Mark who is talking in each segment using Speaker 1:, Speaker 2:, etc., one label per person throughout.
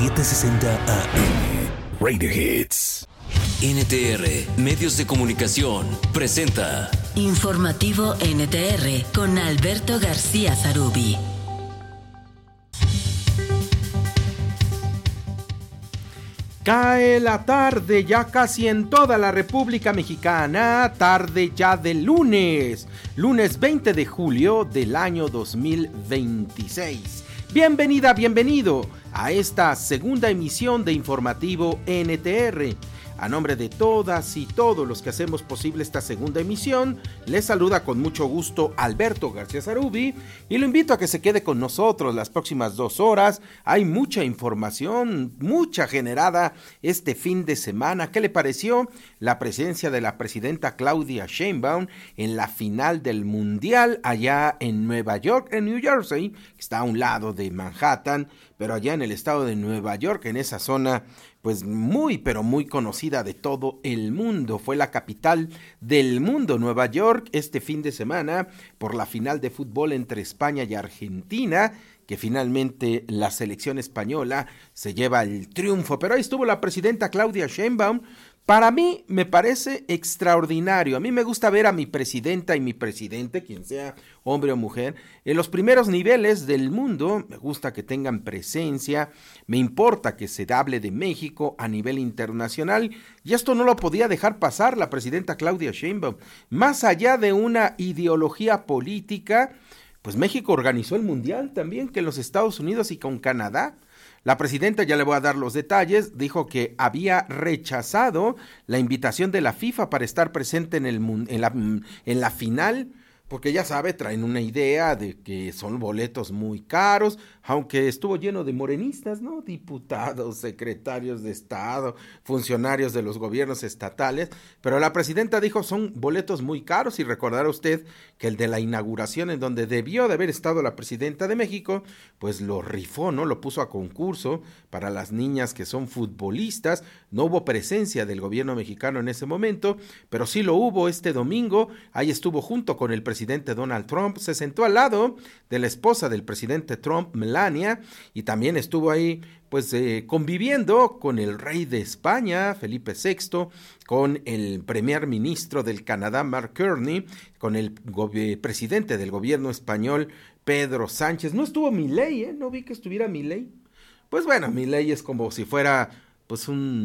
Speaker 1: 760 AM. Radio Hits.
Speaker 2: NTR, Medios de Comunicación, presenta
Speaker 3: Informativo NTR con Alberto García Zarubi.
Speaker 4: Cae la tarde ya casi en toda la República Mexicana, tarde ya de lunes 20 de julio del año 2026. Bienvenida, bienvenido a esta segunda emisión de Informativo NTR. A nombre de todas y todos los que hacemos posible esta segunda emisión, les saluda con mucho gusto Alberto García Zarubi y lo invito a que se quede con nosotros las próximas 2 horas. Hay mucha información, mucha generada este fin de semana. ¿Qué le pareció la presencia de la presidenta Claudia Sheinbaum en la final del Mundial allá en Nueva York, en New Jersey, que está a un lado de Manhattan, pero allá en el estado de Nueva York, en esa zona pues muy pero muy conocida de todo el mundo? Fue la capital del mundo, Nueva York, este fin de semana por la final de fútbol entre España y Argentina, que finalmente la selección española se lleva el triunfo. Pero ahí estuvo la presidenta Claudia Sheinbaum. Para mí me parece extraordinario. A mí me gusta ver a mi presidenta y mi presidente, quien sea hombre o mujer, en los primeros niveles del mundo. Me gusta que tengan presencia, me importa que se hable de México a nivel internacional, y esto no lo podía dejar pasar la presidenta Claudia Sheinbaum. Más allá de una ideología política, pues México organizó el Mundial también, que en los Estados Unidos y con Canadá. La presidenta, ya le voy a dar los detalles, dijo que había rechazado la invitación de la FIFA para estar presente en la final, porque ya sabe, traen una idea de que son boletos muy caros, aunque estuvo lleno de morenistas, ¿no? Diputados, secretarios de Estado, funcionarios de los gobiernos estatales, pero la presidenta dijo son boletos muy caros, y recordará usted que el de la inauguración, en donde debió de haber estado la presidenta de México, pues lo rifó, ¿no? Lo puso a concurso para las niñas que son futbolistas. No hubo presencia del gobierno mexicano en ese momento, pero sí lo hubo este domingo. Ahí estuvo junto con el presidente Donald Trump, se sentó al lado de la esposa del presidente Trump, Melania, y también estuvo ahí pues conviviendo con el rey de España, Felipe VI, con el primer ministro del Canadá, Mark Carney, con el presidente del gobierno español, Pedro Sánchez. No estuvo Milei, no vi que estuviera Milei. Pues bueno, Milei es como si fuera pues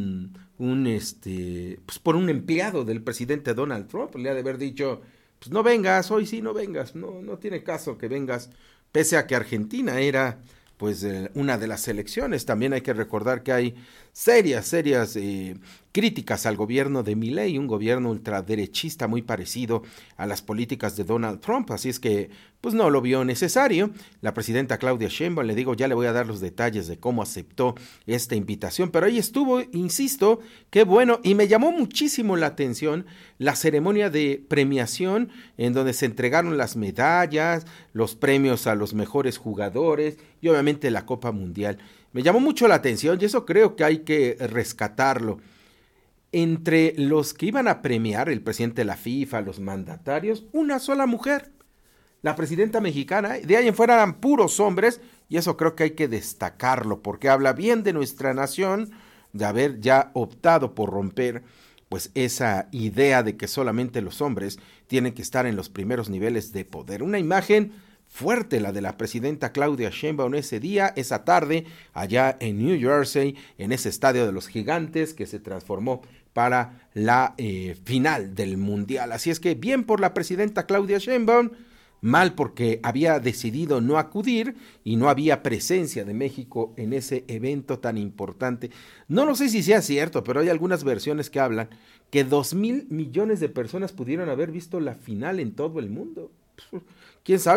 Speaker 4: pues por un empleado del presidente Donald Trump. Le ha de haber dicho, pues no vengas, hoy sí no vengas, no tiene caso que vengas, pese a que Argentina era pues una de las selecciones. También hay que recordar que hay serias críticas al gobierno de Milei, un gobierno ultraderechista muy parecido a las políticas de Donald Trump, así es que pues no lo vio necesario. La presidenta Claudia Sheinbaum, le digo, ya le voy a dar los detalles de cómo aceptó esta invitación, pero ahí estuvo, insisto, qué bueno, y me llamó muchísimo la atención la ceremonia de premiación en donde se entregaron las medallas, los premios a los mejores jugadores y obviamente la Copa Mundial. Me llamó mucho la atención y eso creo que hay que rescatarlo. Entre los que iban a premiar, el presidente de la FIFA, los mandatarios, una sola mujer, la presidenta mexicana. De ahí en fuera eran puros hombres, y eso creo que hay que destacarlo, porque habla bien de nuestra nación, de haber ya optado por romper pues esa idea de que solamente los hombres tienen que estar en los primeros niveles de poder. Una imagen fuerte la de la presidenta Claudia Sheinbaum esa tarde, allá en New Jersey, en ese estadio de los Gigantes que se transformó para la final del Mundial. Así es que bien por la presidenta Claudia Sheinbaum, mal porque había decidido no acudir y no había presencia de México en ese evento tan importante. No lo sé si sea cierto, pero hay algunas versiones que hablan que 2,000 millones de personas pudieron haber visto la final en todo el mundo. ¿Quién sabe?